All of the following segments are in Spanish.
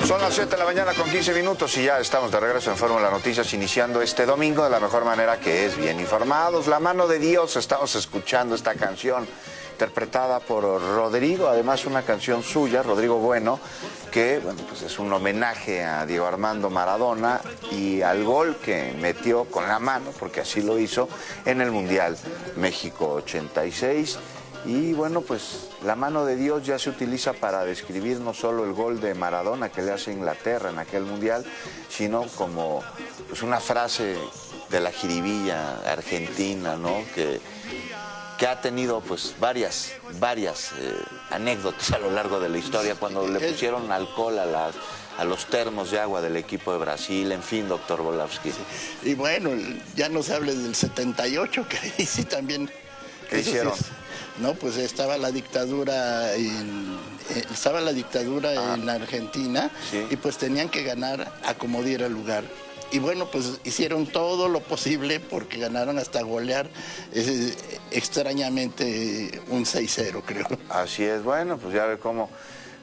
Son las 7 de la mañana con 15 minutos y ya estamos de regreso en Fórmula Noticias, iniciando este domingo de la mejor manera, que es bien informados. La mano de Dios, estamos escuchando esta canción interpretada por Rodrigo, además una canción suya, Rodrigo Bueno, que bueno, pues es un homenaje a Diego Armando Maradona y al gol que metió con la mano, porque así lo hizo en el Mundial México 86. Y bueno, pues la mano de Dios ya se utiliza para describir no solo el gol de Maradona que le hace Inglaterra en aquel Mundial, sino como pues una frase de la jiribilla argentina, ¿no? Que ha tenido pues varias anécdotas a lo largo de la historia, cuando le pusieron alcohol a los termos de agua del equipo de Brasil, en fin, doctor Volowski. Sí. Y bueno, ya no se hable del 78, que ahí sí también... ¿Qué hicieron? No, pues estaba la dictadura en la Argentina, sí. Y pues tenían que ganar a como diera lugar. Y bueno, pues hicieron todo lo posible porque ganaron hasta golear extrañamente un 6-0, creo. Así es, bueno, pues ya ve cómo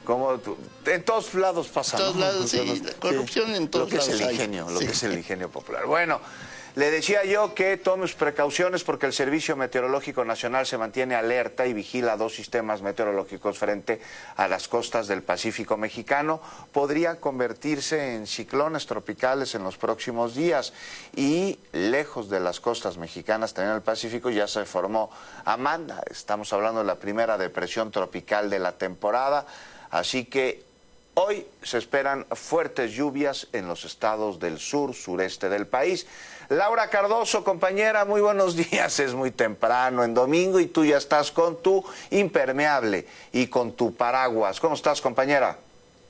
en todos lados pasa. En todos lados, sí, corrupción en todos lados. Lo que es el ingenio popular. Bueno, le decía yo que tome sus precauciones porque el Servicio Meteorológico Nacional se mantiene alerta y vigila 2 sistemas meteorológicos frente a las costas del Pacífico mexicano. Podría convertirse en ciclones tropicales en los próximos días, y lejos de las costas mexicanas, también en el Pacífico, ya se formó Amanda. Estamos hablando de la primera depresión tropical de la temporada, así que hoy se esperan fuertes lluvias en los estados del sureste del país. Laura Cardoso, compañera, muy buenos días. Es muy temprano en domingo y tú ya estás con tu impermeable y con tu paraguas. ¿Cómo estás, compañera?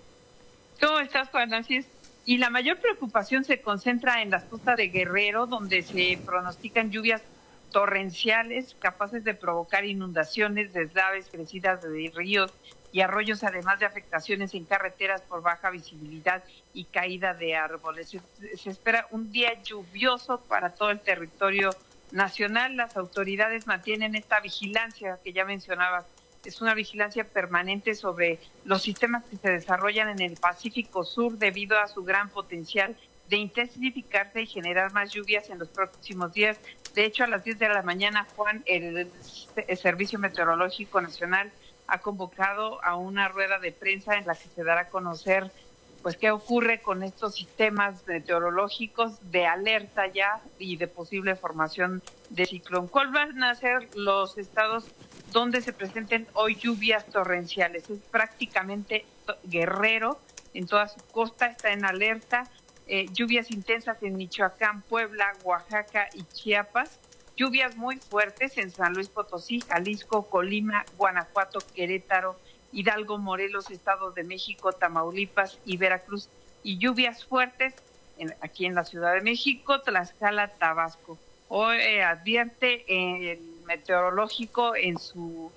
¿Cómo estás, Juan? Así es. Y la mayor preocupación se concentra en las costas de Guerrero, donde se pronostican lluvias torrenciales capaces de provocar inundaciones, deslaves, crecidas de ríos y arroyos, además de afectaciones en carreteras por baja visibilidad y caída de árboles. Se espera un día lluvioso para todo el territorio nacional. Las autoridades mantienen esta vigilancia que ya mencionabas. Es una vigilancia permanente sobre los sistemas que se desarrollan en el Pacífico Sur debido a su gran potencial de intensificarse y generar más lluvias en los próximos días. De hecho, a las 10 de la mañana, Juan, el Servicio Meteorológico Nacional ha convocado a una rueda de prensa en la que se dará a conocer pues qué ocurre con estos sistemas meteorológicos de alerta ya y de posible formación de ciclón. ¿Cuáles van a ser los estados donde se presenten hoy lluvias torrenciales? Es prácticamente Guerrero, en toda su costa está en alerta. Lluvias intensas en Michoacán, Puebla, Oaxaca y Chiapas. Lluvias muy fuertes en San Luis Potosí, Jalisco, Colima, Guanajuato, Querétaro, Hidalgo, Morelos, Estado de México, Tamaulipas y Veracruz. Y lluvias fuertes aquí en la Ciudad de México, Tlaxcala, Tabasco. Hoy advierte el meteorológico en su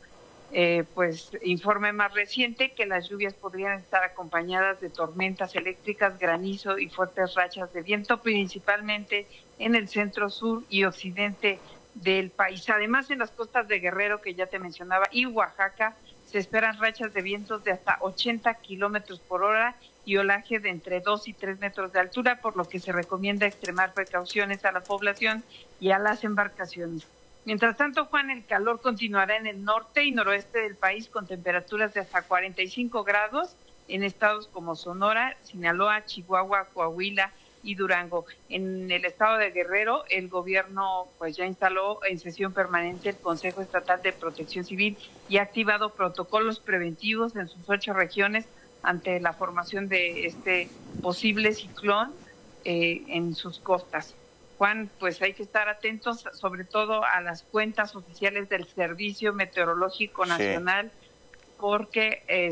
informe más reciente que las lluvias podrían estar acompañadas de tormentas eléctricas, granizo y fuertes rachas de viento, principalmente en el centro, sur y occidente del país. Además, en las costas de Guerrero, que ya te mencionaba, y Oaxaca, se esperan rachas de vientos de hasta 80 kilómetros por hora y olaje de entre 2 y 3 metros de altura, por lo que se recomienda extremar precauciones a la población y a las embarcaciones. Mientras tanto, Juan, el calor continuará en el norte y noroeste del país con temperaturas de hasta 45 grados en estados como Sonora, Sinaloa, Chihuahua, Coahuila y Durango. En el estado de Guerrero, el gobierno pues ya instaló en sesión permanente el Consejo Estatal de Protección Civil y ha activado protocolos preventivos en sus 8 regiones ante la formación de este posible ciclón en sus costas. Juan, pues hay que estar atentos sobre todo a las cuentas oficiales del Servicio Meteorológico Nacional, sí, porque